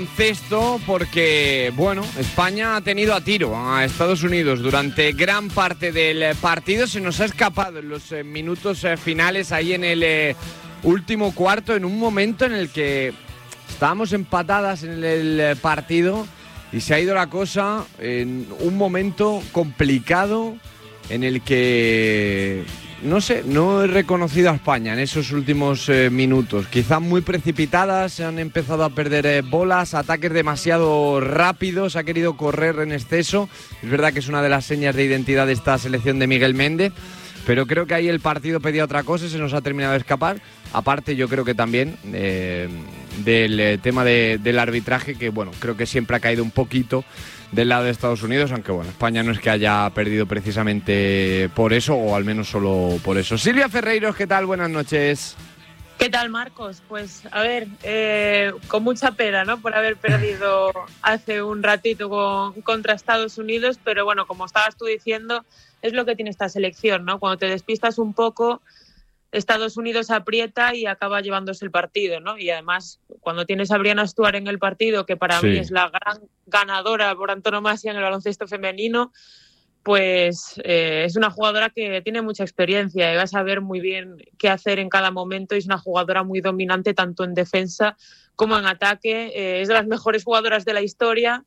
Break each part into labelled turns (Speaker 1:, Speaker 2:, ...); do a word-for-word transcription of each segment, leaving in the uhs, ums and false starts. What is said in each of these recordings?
Speaker 1: Cesto porque, bueno, España ha tenido a tiro a Estados Unidos durante gran parte del partido. Se nos ha escapado en los eh, minutos eh, finales, ahí en el eh, último cuarto, en un momento en el que estábamos empatadas en el, el partido y se ha ido la cosa en un momento complicado en el que... No sé, no he reconocido a España en esos últimos eh, minutos. Quizá muy precipitadas, se han empezado a perder eh, bolas, ataques demasiado rápidos, ha querido correr en exceso. Es verdad que es una de las señas de identidad de esta selección de Miguel Méndez, pero creo que ahí el partido pedía otra cosa y se nos ha terminado de escapar. Aparte, yo creo que también eh, del eh, tema de, del arbitraje, que bueno, creo que siempre ha caído un poquito del lado de Estados Unidos, aunque bueno, España no es que haya perdido precisamente por eso, o al menos solo por eso. Silvia Ferreiros, ¿qué tal? Buenas noches.
Speaker 2: ¿Qué tal, Marcos? Pues a ver, eh, con mucha pena, ¿no? Por haber perdido hace un ratito con, contra Estados Unidos, pero bueno, como estabas tú diciendo, es lo que tiene esta selección, ¿no? Cuando te despistas un poco, Estados Unidos aprieta y acaba llevándose el partido, ¿no? Y además, cuando tienes a Brianna Stewart en el partido, que para sí. mí es la gran ganadora por antonomasia en el baloncesto femenino, pues eh, es una jugadora que tiene mucha experiencia y va a saber muy bien qué hacer en cada momento, y es una jugadora muy dominante tanto en defensa como en ataque. Eh, es de las mejores jugadoras de la historia,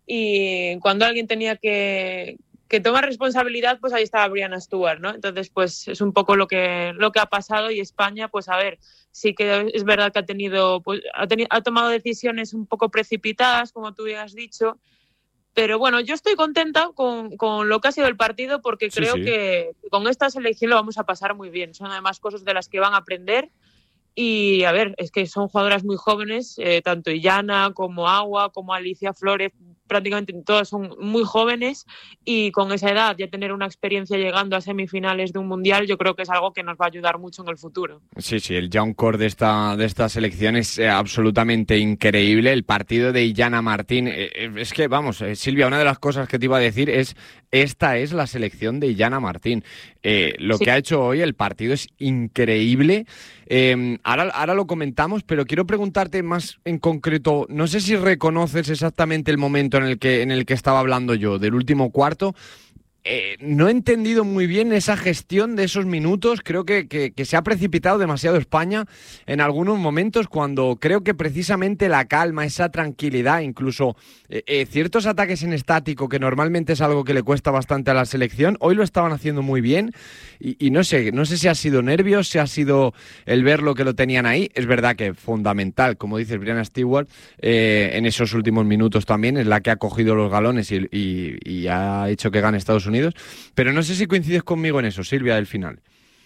Speaker 2: y cuando alguien tenía que... que toma responsabilidad, pues ahí estaba Brianna Stewart, ¿no? Entonces, pues es un poco lo que lo que ha pasado, y España, pues a ver, sí que es verdad que ha tenido, pues ha, tenido, ha tomado decisiones un poco precipitadas, como tú ya has dicho, pero bueno, yo estoy contenta con, con lo que ha sido el partido, porque sí, creo sí. que con esta selección lo vamos a pasar muy bien. Son además cosas de las que van a aprender. Y a ver, es que son jugadoras muy jóvenes, eh, tanto Illana como Agua, como Alicia Flores, prácticamente todas son muy jóvenes, y con esa edad ya tener una experiencia llegando a semifinales de un mundial, yo creo que es algo que nos va a ayudar mucho en el futuro.
Speaker 1: Sí, sí, el young core de esta, de esta selección es eh, absolutamente increíble. El partido de Illana Martín, eh, es que vamos, eh, Silvia, una de las cosas que te iba a decir es, esta es la selección de Illana Martín. Eh, lo sí. que ha hecho hoy, el partido es increíble. Eh, ahora, ahora lo comentamos, pero quiero preguntarte más en concreto, no sé si reconoces exactamente el momento en el que, en el que estaba hablando yo, del último cuarto. Eh, no he entendido muy bien esa gestión de esos minutos. Creo que, que, que se ha precipitado demasiado España en algunos momentos, cuando creo que precisamente la calma, esa tranquilidad, incluso eh, eh, ciertos ataques en estático, que normalmente es algo que le cuesta bastante a la selección, hoy lo estaban haciendo muy bien. Y, y no sé, no sé si ha sido nervios, si ha sido el ver lo que lo tenían ahí. Es verdad que fundamental, como dices, Brianna Stewart, eh, en esos últimos minutos también es la que ha cogido los galones y, y, y ha hecho que gane Estados Unidos. Pero no sé si coincides conmigo en eso, Silvia, del final.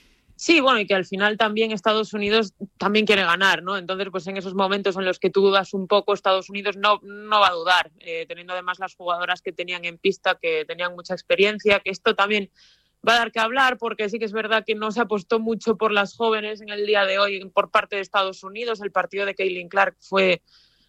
Speaker 2: Sí, bueno, y que al final también Estados Unidos también quiere ganar, ¿no? Entonces, pues en esos momentos en los que tú dudas un poco, Estados Unidos no, no va a dudar, eh, teniendo además las jugadoras que tenían en pista, que tenían mucha experiencia, que esto también va a dar que hablar, porque sí que es verdad que no se apostó mucho por las jóvenes en el día de hoy por parte de Estados Unidos. El partido de Caitlin Clark fue...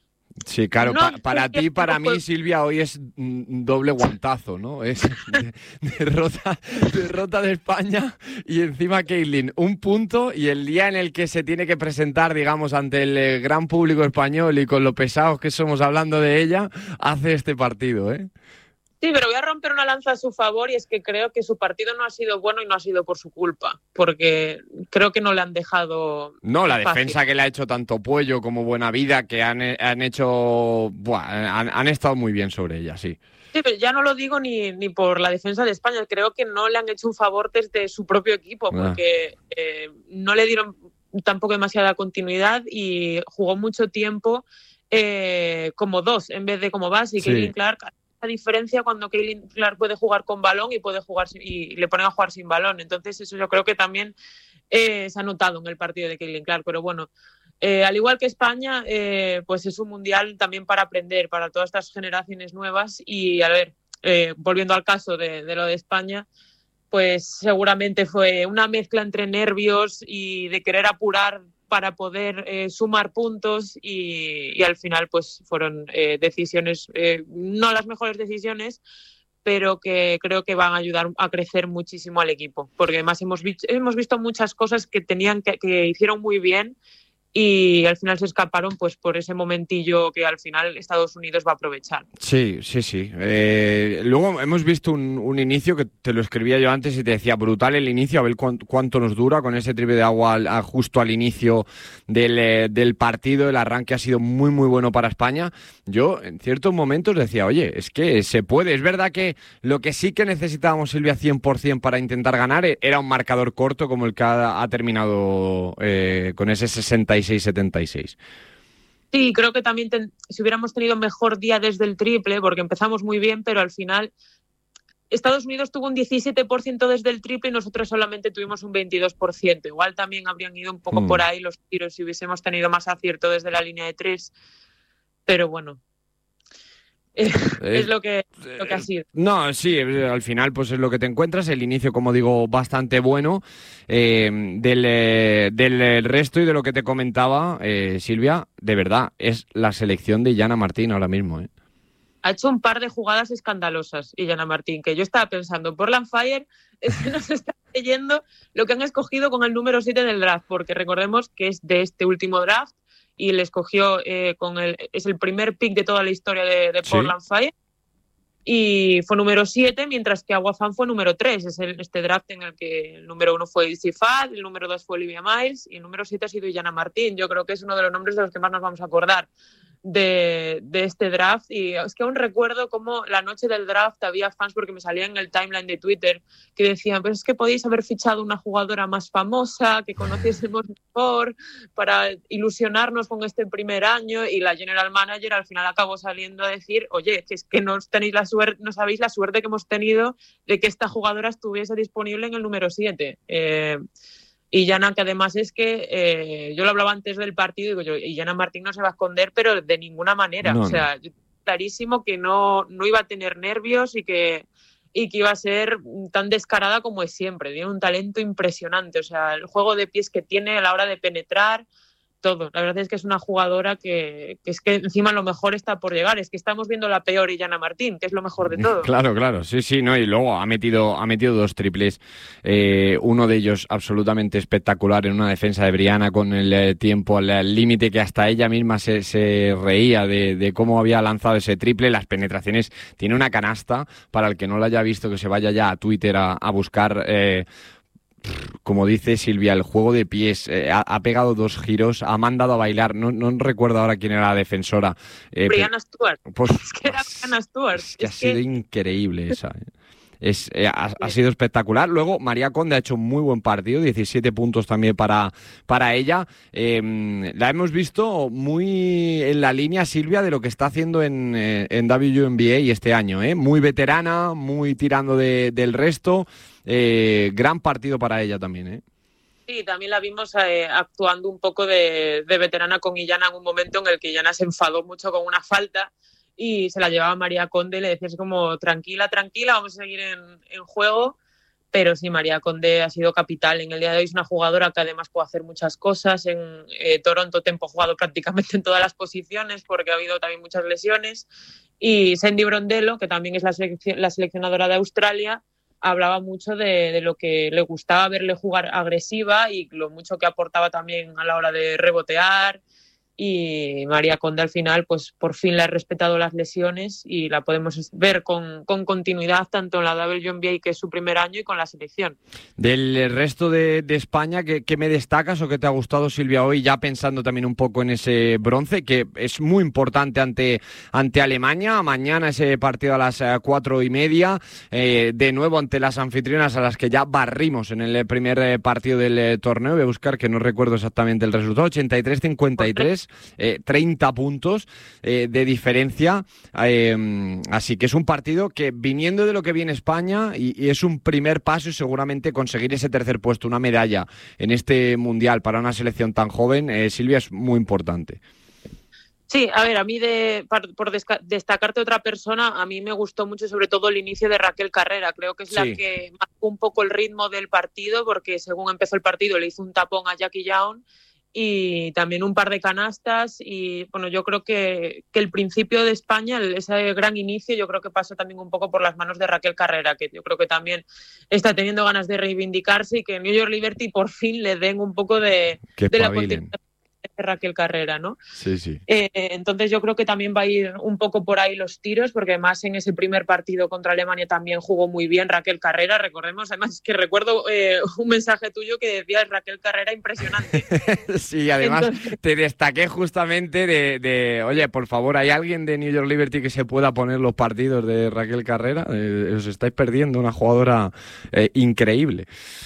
Speaker 1: Sí, claro, no, pa para ti, para mí, Silvia, hoy es un doble guantazo, ¿no? Es de derrota, derrota de España, y encima Caitlin, un punto, y el día en el que se tiene que presentar, digamos, ante el gran público español y con lo pesados que somos hablando de ella, hace este partido, ¿eh?
Speaker 2: Sí, pero voy a romper una lanza a su favor, y es que creo que su partido no ha sido bueno y no ha sido por su culpa, porque creo que no le han dejado...
Speaker 1: No, la
Speaker 2: fácil.
Speaker 1: Defensa que le ha hecho tanto Puello como Buenavida, que han, han hecho... Buah, han, han estado muy bien sobre ella, sí.
Speaker 2: Sí, pero ya no lo digo ni, ni por la defensa de España, creo que no le han hecho un favor desde su propio equipo, porque ah. eh, no le dieron tampoco demasiada continuidad y jugó mucho tiempo eh, como dos en vez de como base, y sí. Caitlin Clark... La diferencia cuando Caitlin Clark puede jugar con balón y puede jugar y le ponen a jugar sin balón. Entonces eso yo creo que también eh, se ha notado en el partido de Caitlin Clark. Pero bueno, eh, al igual que España, eh, pues es un mundial también para aprender, para todas estas generaciones nuevas. Y a ver, eh, volviendo al caso de, de lo de España, pues seguramente fue una mezcla entre nervios y de querer apurar para poder eh, sumar puntos, y, y al final pues fueron eh, decisiones, eh, no las mejores decisiones, pero que creo que van a ayudar a crecer muchísimo al equipo, porque además hemos, vi- hemos visto muchas cosas que tenían que, que hicieron muy bien, y al final se escaparon pues por ese momentillo que al final Estados Unidos va a aprovechar.
Speaker 1: Sí, sí, sí. Eh, luego hemos visto un, un inicio que te lo escribía yo antes y te decía, brutal el inicio, a ver cuánto, cuánto nos dura con ese triple de agua al, a, justo al inicio del, eh, del partido. El arranque ha sido muy, muy bueno para España. Yo en ciertos momentos decía, oye, es que se puede. Es verdad que lo que sí que necesitábamos, Silvia, cien por ciento para intentar ganar era un marcador corto como el que ha, ha terminado eh, con ese sesenta y seis setenta y seis.
Speaker 2: Sí, creo que también ten, si hubiéramos tenido mejor día desde el triple, porque empezamos muy bien, pero al final Estados Unidos tuvo un diecisiete por ciento desde el triple y nosotros solamente tuvimos un veintidós por ciento. Igual también habrían ido un poco mm. por ahí los tiros si hubiésemos tenido más acierto desde la línea de tres, pero bueno. Es eh, lo que, lo que ha sido.
Speaker 1: No, sí, al final pues es lo que te encuentras. El inicio, como digo, bastante bueno. Eh, del, eh, del resto y de lo que te comentaba, eh, Silvia, de verdad, es la selección de Illana Martín ahora mismo. ¿eh?
Speaker 2: Ha hecho un par de jugadas escandalosas, Illana Martín, que yo estaba pensando, Portland Fire es que nos está leyendo lo que han escogido con el número siete del draft, porque recordemos que es de este último draft, y le escogió eh, con el es el primer pick de toda la historia de, de Portland ¿Sí? Fire y fue número siete, mientras que Agua Fan fue número tres. Es el, este draft en el que el número uno fue Izzy Fad, el número dos fue Olivia Miles y el número siete ha sido Illana Martín. Yo creo que es uno de los nombres de los que más nos vamos a acordar de, de este draft, y es que aún recuerdo cómo la noche del draft había fans, porque me salía en el timeline de Twitter, que decían, pues es que podéis haber fichado una jugadora más famosa, que conociésemos mejor, para ilusionarnos con este primer año, y la general manager al final acabó saliendo a decir, oye, que es que no tenéis la suerte, no sabéis la suerte que hemos tenido de que esta jugadora estuviese disponible en el número siete. Eh, Y Illana, que además es que eh, yo lo hablaba antes del partido, digo yo, Illana Martín no se va a esconder, pero de ninguna manera. No, o sea, no. clarísimo que no, no iba a tener nervios y que, y que iba a ser tan descarada como es siempre. Tiene un talento impresionante. O sea, el juego de pies que tiene a la hora de penetrar, todo. La verdad es que es una jugadora que, que es que encima lo mejor está por llegar. Es que estamos viendo la peor Illana Martín, que es lo mejor de todo.
Speaker 1: Claro, claro, sí, sí, no, y luego ha metido, ha metido dos triples, eh, uno de ellos absolutamente espectacular en una defensa de Brianna con el eh, tiempo al límite, que hasta ella misma se, se reía de, de cómo había lanzado ese triple. Las penetraciones, tiene una canasta, para el que no lo haya visto, que se vaya ya a Twitter a, a buscar... Eh, como dice Silvia, el juego de pies, eh, ha, ha pegado dos giros, ha mandado a bailar, no, no recuerdo ahora quién era la defensora.
Speaker 2: Eh, Brianna Stewart.
Speaker 1: Pues,
Speaker 2: es que era Brianna Stewart.
Speaker 1: Es que
Speaker 2: es
Speaker 1: ha
Speaker 2: que...
Speaker 1: sido increíble esa. Eh. Es, eh, ha, ha sido espectacular. Luego María Conde ha hecho un muy buen partido, diecisiete puntos también para, para ella. Eh, la hemos visto muy en la línea, Silvia, de lo que está haciendo en, eh, en W N B A este año. Eh. Muy veterana, muy tirando de, del resto. Eh, gran partido para ella también. Eh.
Speaker 2: Sí, también la vimos eh, actuando un poco de, de veterana con Illana en un momento en el que Illana se enfadó mucho con una falta y se la llevaba María Conde y le decías como tranquila, tranquila, vamos a seguir en, en juego. Pero sí, María Conde ha sido capital en el día de hoy. Es una jugadora que además puede hacer muchas cosas. En eh, Toronto Tempo ha jugado prácticamente en todas las posiciones porque ha habido también muchas lesiones. Y Sandy Brondello, que también es la, seleccion- la seleccionadora de Australia, hablaba mucho de, de lo que le gustaba verle jugar agresiva y lo mucho que aportaba también a la hora de rebotear. Y María Conde al final, pues por fin le ha respetado las lesiones y la podemos ver con, con continuidad tanto en la W N B A, que es su primer año, y con la selección.
Speaker 1: Del resto de, de España, ¿qué, ¿qué me destacas o qué te ha gustado, Silvia, hoy? Ya pensando también un poco en ese bronce, que es muy importante ante, ante Alemania. Mañana ese partido a las cuatro y media, eh, de nuevo ante las anfitrionas a las que ya barrimos en el primer partido del torneo. Voy a buscar, que no recuerdo exactamente el resultado, ochenta y tres cincuenta y tres. Eh, treinta puntos eh, de diferencia, eh, así que es un partido que, viniendo de lo que viene España, y, y es un primer paso, y seguramente conseguir ese tercer puesto, una medalla en este mundial para una selección tan joven, eh, Silvia, es muy importante.
Speaker 2: Sí, a ver, a mí de, por desca- destacarte otra persona, a mí me gustó mucho sobre todo el inicio de Raquel Carrera. Creo que es la sí. que marcó un poco el ritmo del partido, porque según empezó el partido le hizo un tapón a Jackie Young y también un par de canastas. Y bueno, yo creo que, que el principio de España, ese gran inicio, yo creo que pasó también un poco por las manos de Raquel Carrera, que yo creo que también está teniendo ganas de reivindicarse y que New York Liberty por fin le den un poco de, de la continuidad Raquel Carrera, ¿no?
Speaker 1: Sí, sí.
Speaker 2: Eh, entonces yo creo que también va a ir un poco por ahí los tiros, porque además en ese primer partido contra Alemania también jugó muy bien Raquel Carrera, recordemos, además que recuerdo eh, un mensaje tuyo que decía Raquel Carrera impresionante.
Speaker 1: Sí, además
Speaker 2: Entonces...
Speaker 1: te destaqué justamente de, de, oye, por favor, ¿hay alguien de New York Liberty que se pueda poner los partidos de Raquel Carrera? Eh, os estáis perdiendo una jugadora eh, increíble.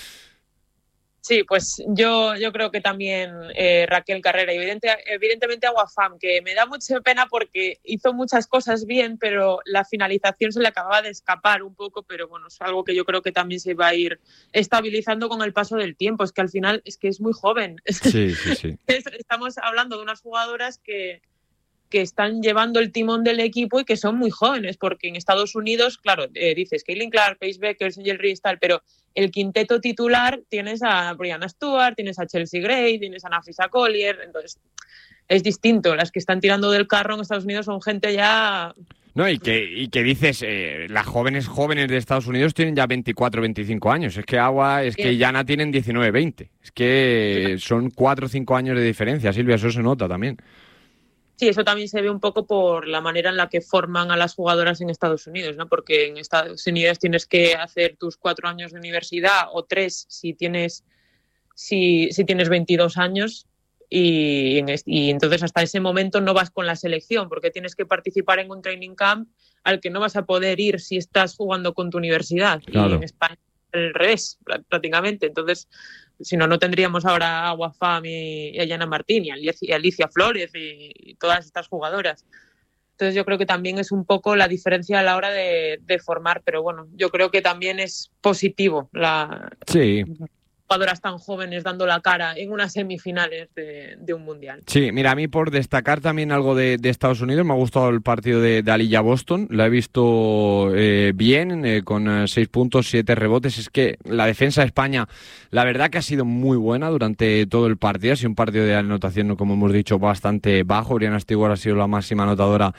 Speaker 2: Sí, pues yo, yo creo que también eh, Raquel Carrera, evidente, evidentemente Aguafam, que me da mucha pena porque hizo muchas cosas bien, pero la finalización se le acababa de escapar un poco, pero bueno, es algo que yo creo que también se va a ir estabilizando con el paso del tiempo. Es que al final es que es muy joven.
Speaker 1: Sí, sí, sí.
Speaker 2: Estamos hablando de unas jugadoras que... que están llevando el timón del equipo y que son muy jóvenes, porque en Estados Unidos, claro, eh, dices Caitlin Clark, Paige Beckers, Angel Reese, tal, pero el quinteto titular tienes a Brianna Stewart, tienes a Chelsea Gray, tienes a Nafisa Collier, entonces es distinto. Las que están tirando del carro en Estados Unidos son gente ya...
Speaker 1: No, y que, y que dices, eh, las jóvenes jóvenes de Estados Unidos tienen ya veinticuatro, veinticinco años. Es que Agua, es que Yana tienen diecinueve, veinte. Es que son cuatro o cinco años de diferencia, Silvia, eso se nota también.
Speaker 2: Sí, eso también se ve un poco por la manera en la que forman a las jugadoras en Estados Unidos, ¿no? Porque en Estados Unidos tienes que hacer tus cuatro años de universidad o tres si tienes, si, si tienes veintidós años y, y entonces hasta ese momento no vas con la selección porque tienes que participar en un training camp al que no vas a poder ir si estás jugando con tu universidad. Claro. Y en España al revés, prácticamente. Entonces... si no, no tendríamos ahora a Aguafam y a Yana Martín y a Alicia Flores y, y todas estas jugadoras. Entonces yo creo que también es un poco la diferencia a la hora de, de formar, pero bueno, yo creo que también es positivo la...
Speaker 1: Sí.
Speaker 2: jugadoras tan jóvenes dando la cara en unas semifinales de, de un mundial.
Speaker 1: Sí, mira, a mí por destacar también algo de, de Estados Unidos, me ha gustado el partido de, de Aliyah Boston, la he visto eh, bien, eh, con eh, seis puntos, siete rebotes. Es que la defensa de España, la verdad que ha sido muy buena durante todo el partido, ha sido un partido de anotación, como hemos dicho, bastante bajo. Brianna Stewart ha sido la máxima anotadora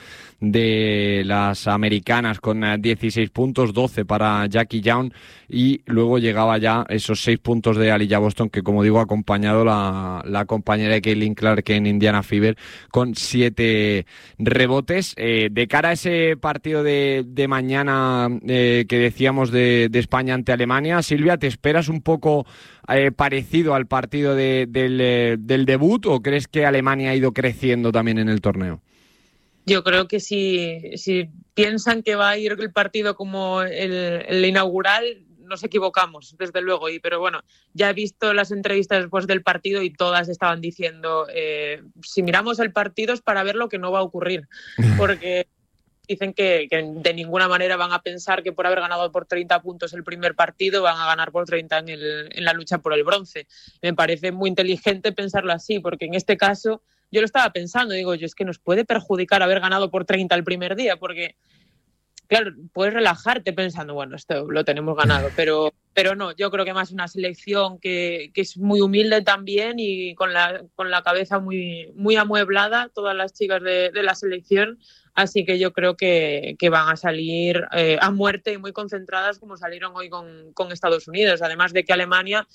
Speaker 1: de las americanas con eh, dieciséis puntos, doce para Jackie Young, y luego llegaba ya esos seis puntos de Aliyah Boston, que como digo ha acompañado la, la compañera de Caitlin Clark en Indiana Fever con siete rebotes. Eh, de cara a ese partido de, de mañana eh, que decíamos de, de España ante Alemania, Silvia, ¿te esperas un poco eh, parecido al partido de, del, eh, del debut o crees que Alemania ha ido creciendo también en el torneo?
Speaker 2: Yo creo que si, si piensan que va a ir el partido como el, el inaugural, nos equivocamos, desde luego. Y, pero bueno, ya he visto las entrevistas después del partido y todas estaban diciendo, eh, si miramos el partido es para ver lo que no va a ocurrir. Porque dicen que, que de ninguna manera van a pensar que por haber ganado por treinta puntos el primer partido van a ganar por treinta en, el, en la lucha por el bronce. Me parece muy inteligente pensarlo así, porque en este caso yo lo estaba pensando, digo yo, es que nos puede perjudicar haber ganado por treinta el primer día, porque... claro, puedes relajarte pensando, bueno, esto lo tenemos ganado, pero, pero no, yo creo que más una selección que, que es muy humilde también y con la, con la cabeza muy, muy amueblada, todas las chicas de, de la selección, así que yo creo que, que van a salir eh, a muerte y muy concentradas como salieron hoy con, con Estados Unidos, además de que Alemania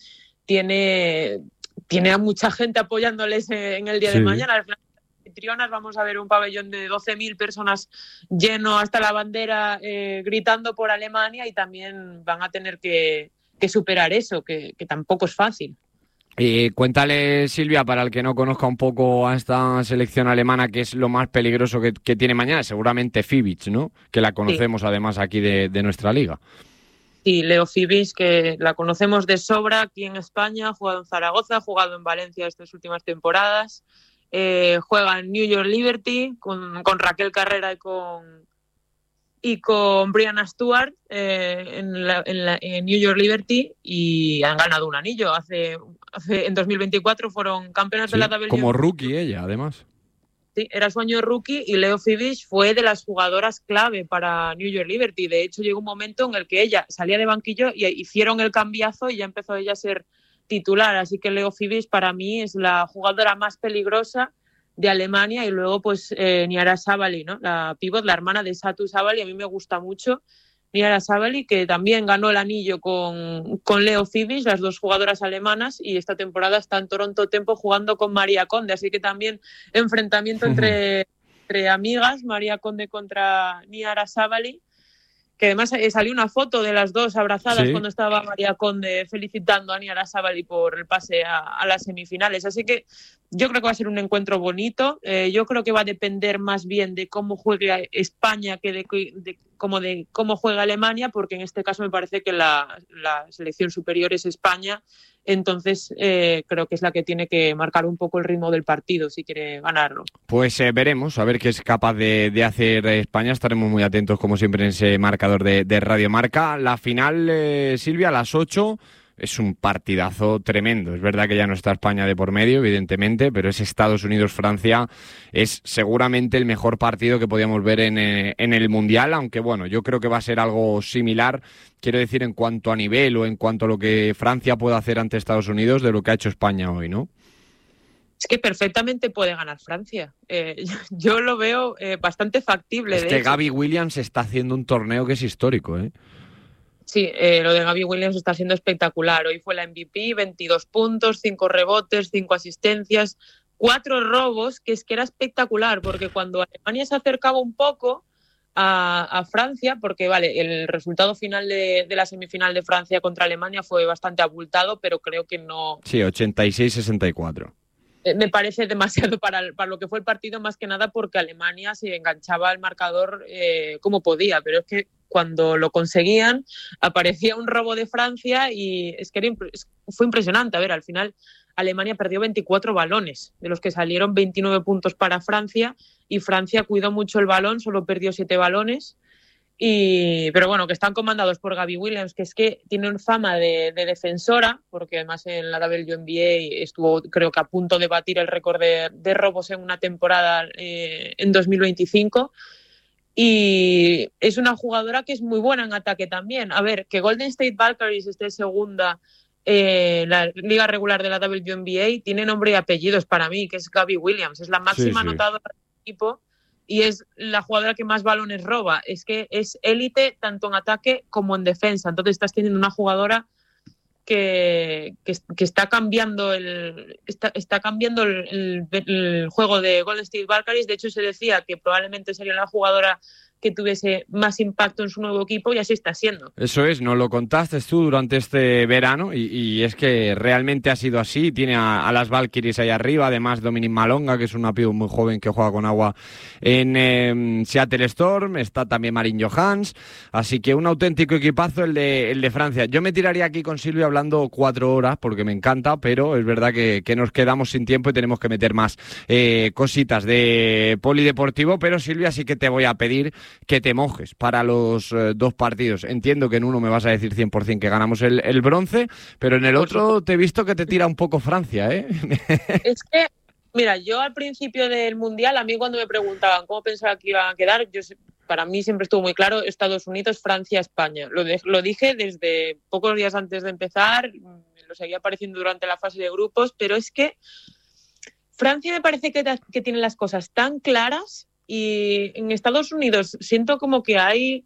Speaker 2: tiene, tiene a mucha gente apoyándoles en el día sí. de mañana. Al final, anfitrionas, vamos a ver un pabellón de doce mil personas lleno hasta la bandera eh, gritando por Alemania y también van a tener que, que superar eso, que, que tampoco es fácil.
Speaker 1: Y cuéntale, Silvia, para el que no conozca un poco a esta selección alemana, qué es lo más peligroso que, que tiene mañana, seguramente Fibic, ¿no? Que la conocemos sí. además aquí de, de nuestra liga.
Speaker 2: Sí, Leo Fibic, que la conocemos de sobra aquí en España, ha jugado en Zaragoza, ha jugado en Valencia estas últimas temporadas. Eh, juega en New York Liberty con, con Raquel Carrera y con y con Brianna Stewart eh, en, la, en, la, en New York Liberty y han ganado un anillo hace, hace en dos mil veinticuatro fueron campeonas sí, de la W.
Speaker 1: Como rookie ella además
Speaker 2: sí, era su año rookie y Leo Fibic fue de las jugadoras clave para New York Liberty. De hecho llegó un momento en el que ella salía de banquillo y hicieron el cambiazo y ya empezó ella a ser titular, así que Leo Fibic para mí es la jugadora más peligrosa de Alemania y luego pues eh, Niara Sabali, ¿no? La pivot, la hermana de Satu Sabali, a mí me gusta mucho, Niara Sabali, que también ganó el anillo con, con Leo Fibisch, las dos jugadoras alemanas, y esta temporada está en Toronto Tempo jugando con María Conde, así que también enfrentamiento entre, entre amigas, María Conde contra Niara Sabali, que además salió una foto de las dos abrazadas, sí, cuando estaba María Conde felicitando a Niara Sabali por el pase a, a las semifinales. Así que yo creo que va a ser un encuentro bonito. Eh, yo creo que va a depender más bien de cómo juegue España que de, de, como de cómo juega Alemania, porque en este caso me parece que la, la selección superior es España. Entonces eh, creo que es la que tiene que marcar un poco el ritmo del partido si quiere ganarlo.
Speaker 1: Pues eh, veremos, a ver qué es capaz de, de hacer España. Estaremos muy atentos como siempre en ese marcador de, de Radio Marca. La final, eh, Silvia, a las ocho, es un partidazo tremendo. Es verdad que ya no está España de por medio, evidentemente, pero es Estados Unidos-Francia. Es seguramente el mejor partido que podíamos ver en, eh, en el Mundial, aunque bueno, yo creo que va a ser algo similar, quiero decir, en cuanto a nivel o en cuanto a lo que Francia puede hacer ante Estados Unidos de lo que ha hecho España hoy, ¿no?
Speaker 2: Es que perfectamente puede ganar Francia. Eh, yo, yo lo veo eh, bastante factible.
Speaker 1: Es
Speaker 2: de
Speaker 1: que
Speaker 2: hecho.
Speaker 1: Gaby Williams está haciendo un torneo que es histórico, ¿eh?
Speaker 2: Sí, eh, lo de Gaby Williams está siendo espectacular. Hoy fue la M V P, veintidós puntos, cinco rebotes, cinco asistencias, cuatro robos, que es que era espectacular, porque cuando Alemania se acercaba un poco a, a Francia, porque vale, el resultado final de, de la semifinal de Francia contra Alemania fue bastante abultado, pero creo que no...
Speaker 1: Sí, ochenta y seis a sesenta y cuatro.
Speaker 2: Me parece demasiado para, para lo que fue el partido, más que nada porque Alemania se enganchaba al marcador eh, como podía, pero es que cuando lo conseguían aparecía un robo de Francia y es que era impre- fue impresionante. A ver, al final Alemania perdió veinticuatro balones, de los que salieron veintinueve puntos para Francia, y Francia cuidó mucho el balón, solo perdió siete balones. Y, pero bueno, que están comandados por Gaby Williams, que es que tienen fama de, de defensora, porque además en la W N B A estuvo, creo que a punto de batir el récord de, de robos en una temporada eh, en dos mil veinticinco. Y es una jugadora que es muy buena en ataque también. A ver, que Golden State Valkyries esté segunda en eh, la liga regular de la W N B A tiene nombre y apellidos para mí, que es Gaby Williams. Es la máxima sí, sí. anotadora del equipo. Y es la jugadora que más balones roba. Es que es élite tanto en ataque como en defensa. Entonces estás teniendo una jugadora que, que, que está cambiando el está, está cambiando el, el, el juego de Golden State Valkyries. De hecho, se decía que probablemente sería la jugadora que tuviese más impacto en su nuevo equipo, y así está siendo.
Speaker 1: Eso es, nos lo contaste tú durante este verano y, y es que realmente ha sido así. Tiene a, a las Valkyries ahí arriba, además Dominic Malonga, que es un pivo muy joven que juega con agua en eh, Seattle Storm, está también Marin Johans, así que un auténtico equipazo el de, el de Francia. Yo me tiraría aquí con Silvia hablando cuatro horas porque me encanta, pero es verdad que, que nos quedamos sin tiempo y tenemos que meter más eh, cositas de polideportivo, pero Silvia, sí que te voy a pedir que te mojes para los eh, dos partidos. Entiendo que en uno me vas a decir cien por ciento que ganamos el, el bronce, pero en el otro te he visto que te tira un poco Francia, ¿eh?
Speaker 2: Es que, mira, yo al principio del Mundial, a mí cuando me preguntaban cómo pensaba que iban a quedar, yo para mí siempre estuvo muy claro Estados Unidos, Francia, España. Lo, de, lo dije desde pocos días antes de empezar, lo seguía apareciendo durante la fase de grupos, pero es que Francia me parece que, que tiene las cosas tan claras. Y en Estados Unidos siento como que hay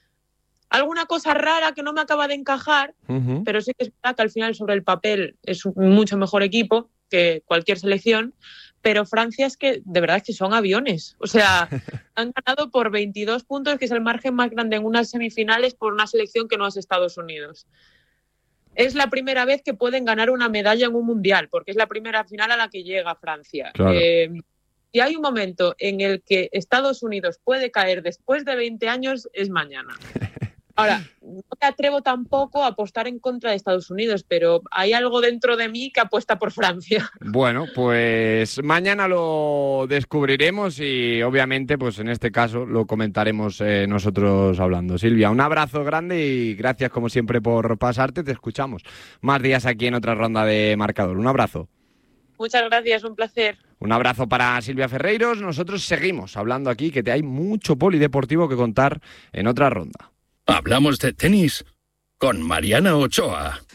Speaker 2: alguna cosa rara que no me acaba de encajar, uh-huh. pero sí que es verdad que al final sobre el papel es un mucho mejor equipo que cualquier selección, pero Francia es que de verdad es que son aviones. O sea, han ganado por veintidós puntos, que es el margen más grande en unas semifinales por una selección que no es Estados Unidos. Es la primera vez que pueden ganar una medalla en un mundial, porque es la primera final a la que llega Francia.
Speaker 1: Claro.
Speaker 2: Eh, Si hay un momento en el que Estados Unidos puede caer después de veinte años, es mañana. Ahora, no me atrevo tampoco a apostar en contra de Estados Unidos, pero hay algo dentro de mí que apuesta por Francia.
Speaker 1: Bueno, pues mañana lo descubriremos y obviamente, pues en este caso lo comentaremos eh, nosotros hablando. Silvia, un abrazo grande y gracias como siempre por pasarte. Te escuchamos más días aquí en otra ronda de Marcador. Un abrazo.
Speaker 2: Muchas gracias, un placer.
Speaker 1: Un abrazo para Silvia Ferreiros. Nosotros seguimos hablando aquí, que te hay mucho polideportivo que contar en otra ronda.
Speaker 3: Hablamos de tenis con Mariana Ochoa.